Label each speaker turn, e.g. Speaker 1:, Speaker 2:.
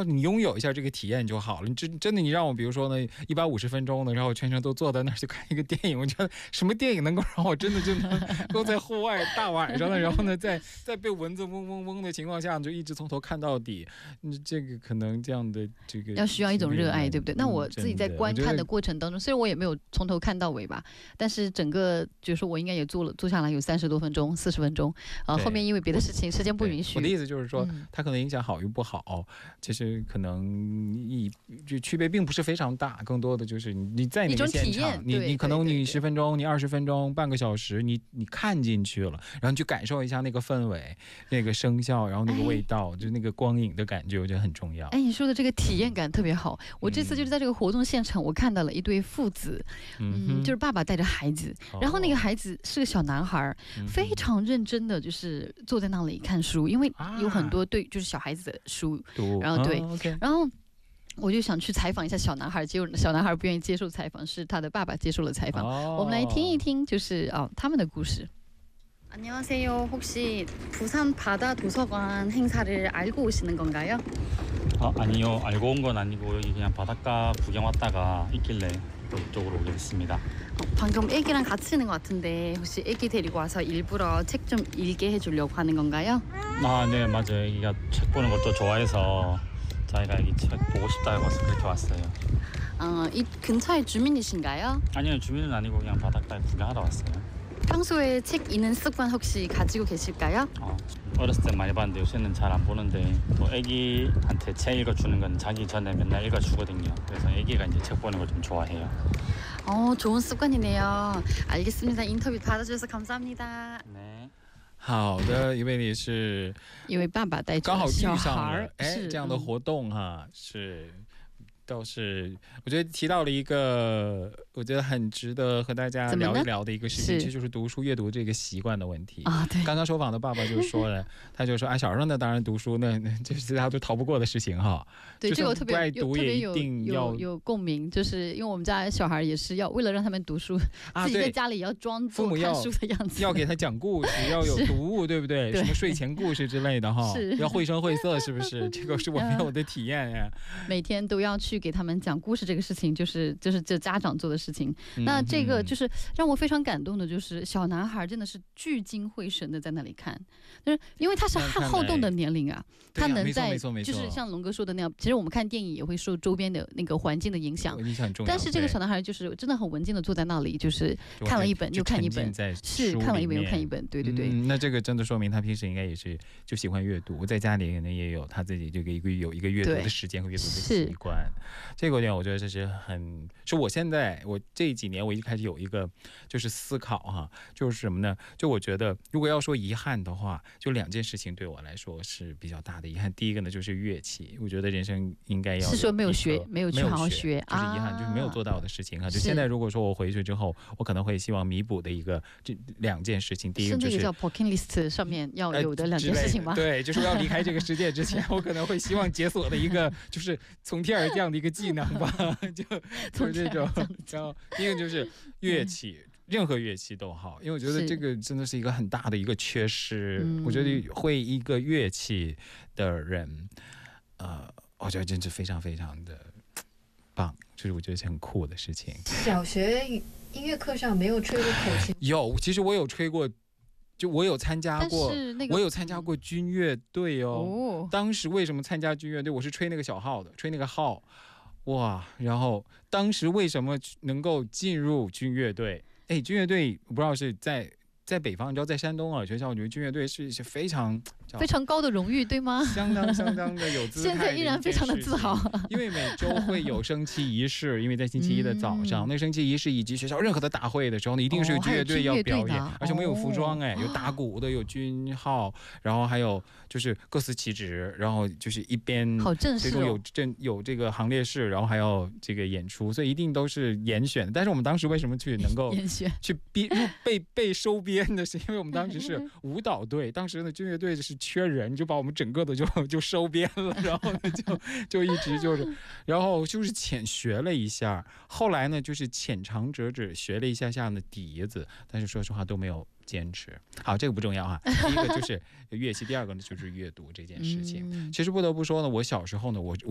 Speaker 1: 后你拥有一下这个体验就好了。你真的你让我比如说呢150分钟的，然后我全程都坐在那儿去看一个电影，我觉得什么电影能够让我真的就能够在户外大晚上的，然后呢在被蚊子嗡嗡嗡的情况下就一直从头看到底，这个可能这样的这个
Speaker 2: 要需要一种热爱，对不对？那我自己在观看的过程当中，虽然我也没有从头看到尾吧，但是整个就是我应该也坐下来有30多分钟、40分钟，后面因为别的事情时间不允许。
Speaker 1: 我的意思就是说，它可能影响好与不好，其实可能就区别并不是非常大，更多的就是你在那个现场，你可能你10分钟、你20分钟、半个小时，你看进去了，然后你去感受一下那个氛围、那个声效，然后那个味道，就是那个光影的感觉，我觉得很重要。
Speaker 2: 哎，你说的这个体验感特别好。我这次就是在这个活动现场，我看到了一对父子，就是爸爸带着孩子，然后那个孩子是个小男孩，非常认真的就是坐在那里看书，因为有很多就是小孩子的书，然后然后我就想去采访一下小男孩，结果小男孩不愿意接受采访，是他的爸爸接受了采访。我们来听一听，就是他们的故事。안녕하세요. 혹시 부산 바다 도서관 행사를 알고 오시는 건가요?
Speaker 3: 아니요. 알고 온 건 아니고 여기 그냥 바닷가 구경 왔다가 있길래 이쪽으로 오게 됐습니다.
Speaker 2: 방금 애기랑 같이 있는 것 같은데 혹시 애기 데리고 와서 일부러 책 좀 읽게 해주려고 하는 건가요?
Speaker 3: 네, 맞아요. 애기가 책 보는 걸 또 좋아해서 자기가 애기 책 보고 싶다고 해서 그렇게 왔어요.
Speaker 2: 이 근처에 주민이신가요?
Speaker 3: 아니요. 주민은 아니고 그냥 바닷가에 구경하러 왔어요.
Speaker 2: 평소에 책 읽는 습관 혹시 가지고 계실까요?
Speaker 3: 어렸을 때 많이 봤는데 요새는 잘 안 보는데 또 애기한테 책 읽어주는 건 자기 전에 맨날 읽어주거든요. 그래서 애기가 이제 책 보는 걸 좀 좋아해요.
Speaker 2: 좋은 습관이네요. 알겠습니다. 인터뷰 받아주셔서 감사합니다.
Speaker 3: 네.
Speaker 1: 好的，因为你是
Speaker 2: 因为爸爸带着
Speaker 1: 刚好遇
Speaker 2: 小
Speaker 1: 上
Speaker 2: 孩
Speaker 1: 了这样的活动哈，是倒是我觉得提到了一个我觉得很值得和大家聊一聊的一个事情，其实就是读书阅读这个习惯的问题啊。对，刚刚受访的爸爸就说了，他就说小时候呢当然读书那就是大家都逃不过的事情哈。
Speaker 2: 对，这个我特别
Speaker 1: 有
Speaker 2: 共鸣，就是因为我们家小孩也是要为了让他们读书，自己在家里要装作看书的样子，
Speaker 1: 要给他讲故事，要有读物，对不对？什么睡前故事之类的哈，要绘声绘色，是不是？这个是我没有的体验呀。
Speaker 2: 每天都要去给他们讲故事，这个事情就是这家长做的事情。那这个就是让我非常感动的，就是小男孩真的是聚精会神的在那里看，就是因为他是好动的年龄啊，他能在就是像龙哥说的那样，其实我们看电影也会受周边的那个环境的影响，但是这个小男孩就是真的很文静的坐在那里，就是看了一本又看一本，是看了一本又看一本，对对对。
Speaker 1: 那这个真的说明他平时应该也是就喜欢阅读，在家里可能也有他自己这个有一个阅读的时间和阅读的习惯。这个点我觉得这是是我这几年我一开始有一个就是思考哈，就是什么呢？就我觉得如果要说遗憾的话，就2件事情对我来说是比较大的遗憾。第一个呢就是乐器，我觉得人生应该要
Speaker 2: 是说没有去好好学，
Speaker 1: 就是遗憾，就是没有做到的事情哈。就现在如果说我回去之后，我可能会希望弥补的这2件事情。第一个就是
Speaker 2: 那个叫 bucket list 上面要有的2件事情吗？
Speaker 1: 对，就是要离开这个世界之前，我可能会希望解锁的一个就是从天而降的一个技能吧，就是这种。然后第一个就是乐器。任何乐器都好，因为我觉得这个真的是一个很大的一个缺失。我觉得会一个乐器的人，我觉得真是非常非常的棒，就是我觉得是很酷的事情。
Speaker 4: 小学音乐课上没有吹过口琴？
Speaker 1: 有，其实我有吹过，就我有参加过军乐队哦。当时为什么参加军乐队？我是吹那个小号的，吹那个号。哇，然后当时为什么能够进入军乐队？军乐队我不知道是在北方，你知道在山东啊，学校我觉得军乐队是非常
Speaker 2: 高的荣誉，对吗？
Speaker 1: 相当的有姿态，
Speaker 2: 现在依然非常的自豪。
Speaker 1: 因为每周会有升旗仪式，因为在星期一的早上，那升旗仪式以及学校任何的大会的时候呢，一定是有军乐队要表演，而且我们有服装有打鼓的，有军号，然后还有就是各司其职，然后就是一边
Speaker 2: 好正式
Speaker 1: 有这个行列式，然后还有这个演出，所以一定都是严选的。但是我们当时为什么去能够去被收编的，是因为我们当时是舞蹈队，当时的军乐队是缺人，就把我们整个的就收编了，然后呢就一直就是，然后就是浅学了一下，后来呢就是浅尝辄止学了一下的笛子，但是说实话都没有坚持。好，这个不重要哈。第一个就是乐器，第二个呢就是阅读这件事情。其实不得不说呢，我小时候呢，我